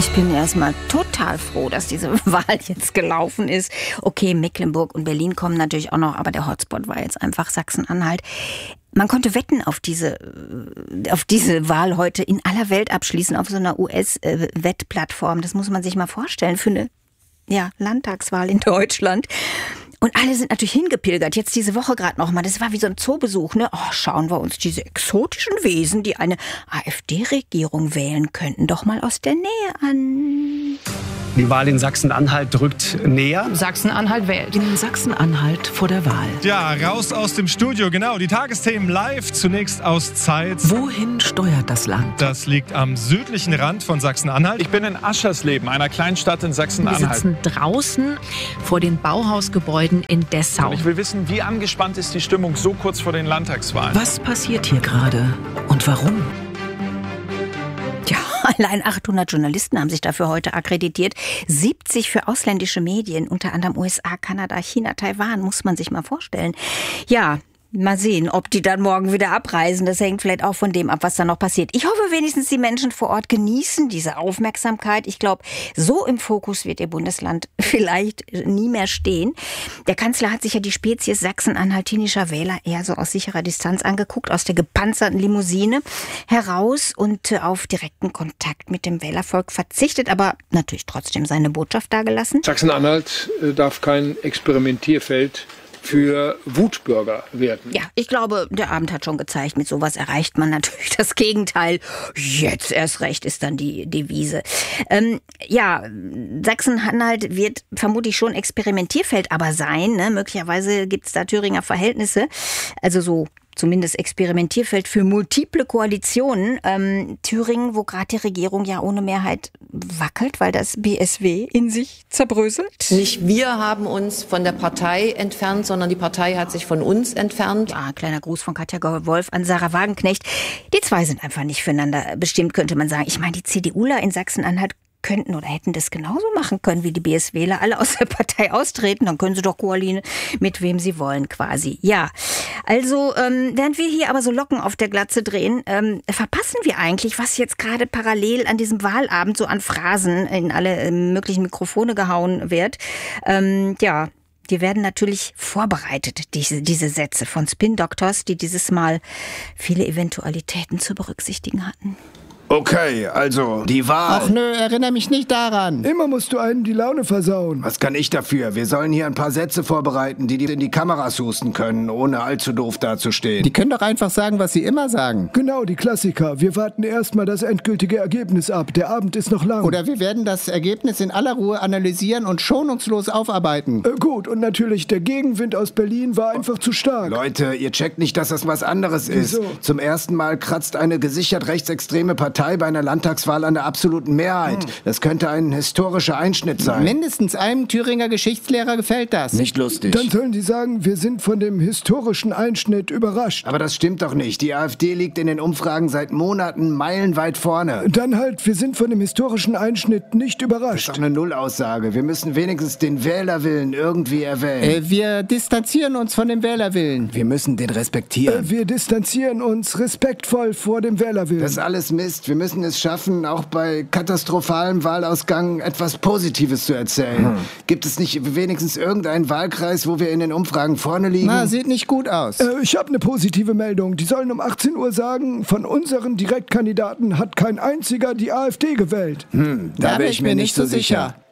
Ich bin erstmal total froh, dass diese Wahl jetzt gelaufen ist. Okay, Mecklenburg und Berlin kommen natürlich auch noch, aber der Hotspot war jetzt einfach Sachsen-Anhalt. Man konnte Wetten auf diese Wahl heute in aller Welt abschließen, auf so einer US-Wettplattform. Das muss man sich mal vorstellen für eine Landtagswahl in Deutschland. Und alle sind natürlich hingepilgert. Jetzt diese Woche gerade noch mal. Das war wie so ein Zoobesuch, ne? Oh, schauen wir uns diese exotischen Wesen, die eine AfD-Regierung wählen könnten, doch mal aus der Nähe an. Die Wahl in Sachsen-Anhalt drückt näher. Sachsen-Anhalt wählt. In Sachsen-Anhalt vor der Wahl. Ja, raus aus dem Studio, genau. Die Tagesthemen live, zunächst aus Zeitz. Wohin steuert das Land? Das liegt am südlichen Rand von Sachsen-Anhalt. Ich bin in Aschersleben, einer Kleinstadt in Sachsen-Anhalt. Wir sitzen draußen vor den Bauhausgebäuden in Dessau. Und ich will wissen, wie angespannt ist die Stimmung so kurz vor den Landtagswahlen? Was passiert hier gerade und warum? Ja, allein 800 Journalisten haben sich dafür heute akkreditiert. 70 für ausländische Medien, unter anderem USA, Kanada, China, Taiwan, muss man sich mal vorstellen. Ja, mal sehen, ob die dann morgen wieder abreisen. Das hängt vielleicht auch von dem ab, was da noch passiert. Ich hoffe wenigstens, die Menschen vor Ort genießen diese Aufmerksamkeit. Ich glaube, so im Fokus wird ihr Bundesland vielleicht nie mehr stehen. Der Kanzler hat sich ja die Spezies sachsen-anhaltinischer Wähler eher so aus sicherer Distanz angeguckt, aus der gepanzerten Limousine heraus und auf direkten Kontakt mit dem Wählervolk verzichtet, aber natürlich trotzdem seine Botschaft dargelassen. Sachsen-Anhalt darf kein Experimentierfeld für Wutbürger werden. Ja, ich glaube, der Abend hat schon gezeigt, mit sowas erreicht man natürlich das Gegenteil. Jetzt erst recht ist dann die Devise. Sachsen-Anhalt wird vermutlich schon Experimentierfeld aber sein. Ne? Möglicherweise gibt es da Thüringer Verhältnisse. Also so zumindest Experimentierfeld für multiple Koalitionen. Thüringen, wo gerade die Regierung ja ohne Mehrheit wackelt, weil das BSW in sich zerbröselt. Nicht wir haben uns von der Partei entfernt, sondern die Partei hat sich von uns entfernt. Ja, kleiner Gruß von Katja Wolf an Sarah Wagenknecht. Die zwei sind einfach nicht füreinander bestimmt, könnte man sagen. Ich meine, die CDUler in Sachsen-Anhalt könnten oder hätten das genauso machen können wie die BSWler, alle aus der Partei austreten, dann können sie doch koalieren, mit wem sie wollen quasi. Ja, also während wir hier aber so Locken auf der Glatze drehen, verpassen wir eigentlich, was jetzt gerade parallel an diesem Wahlabend so an Phrasen in alle möglichen Mikrofone gehauen wird. Die werden natürlich vorbereitet, diese Sätze von Spin-Doctors, die dieses Mal viele Eventualitäten zu berücksichtigen hatten. Okay, also die Wahl. Ach nö, erinnere mich nicht daran. Immer musst du einen die Laune versauen. Was kann ich dafür? Wir sollen hier ein paar Sätze vorbereiten, die in die Kameras husten können, ohne allzu doof dazustehen. Die können doch einfach sagen, was sie immer sagen. Genau, die Klassiker. Wir warten erstmal das endgültige Ergebnis ab. Der Abend ist noch lang. Oder wir werden das Ergebnis in aller Ruhe analysieren und schonungslos aufarbeiten. Gut, und natürlich, der Gegenwind aus Berlin war einfach zu stark. Leute, ihr checkt nicht, dass das was anderes ist. Wieso? Zum ersten Mal kratzt eine gesichert rechtsextreme Partei bei einer Landtagswahl an der absoluten Mehrheit. Das könnte ein historischer Einschnitt sein. Mindestens einem Thüringer Geschichtslehrer gefällt das. Nicht lustig. Dann sollen die sagen, wir sind von dem historischen Einschnitt überrascht. Aber das stimmt doch nicht. Die AfD liegt in den Umfragen seit Monaten meilenweit vorne. Dann halt, wir sind von dem historischen Einschnitt nicht überrascht. Das ist doch eine Nullaussage. Wir müssen wenigstens den Wählerwillen irgendwie erwähnen. Wir distanzieren uns von dem Wählerwillen. Wir müssen den respektieren. Wir distanzieren uns respektvoll vor dem Wählerwillen. Das ist alles Mist. Wir müssen es schaffen, auch bei katastrophalem Wahlausgang etwas Positives zu erzählen. Gibt es nicht wenigstens irgendeinen Wahlkreis, wo wir in den Umfragen vorne liegen? Na, sieht nicht gut aus. Ich habe eine positive Meldung. Die sollen um 18 Uhr sagen, von unseren Direktkandidaten hat kein einziger die AfD gewählt. Da wäre ich mir nicht so sicher.